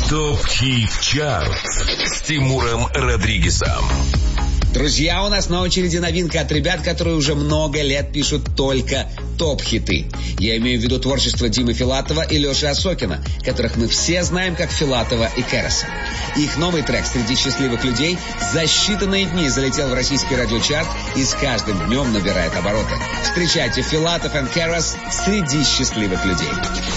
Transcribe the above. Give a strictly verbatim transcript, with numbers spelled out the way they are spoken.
ТОП-хит-чарт с Тимуром Родригезом. Друзья, у нас на очереди новинка от ребят, которые уже много лет пишут только топ-хиты. Я имею в виду творчество Димы Филатова и Леши Осокина, которых мы все знаем как Филатова и Кэроса. Их новый трек «Среди счастливых людей» за считанные дни залетел в российский радиочарт и с каждым днем набирает обороты. Встречайте Филатов и Кэрос «Среди счастливых людей».